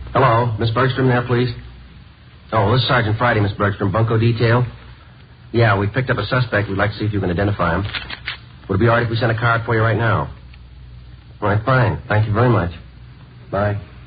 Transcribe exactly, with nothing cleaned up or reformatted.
Hello, Miss Bergstrom there, please? Oh, this is Sergeant Friday, Miss Bergstrom, Bunko Detail. Yeah, we picked up a suspect. We'd like to see if you can identify him. Would it be all right if we sent a card for you right now? All right, fine. Thank you very much. Bye.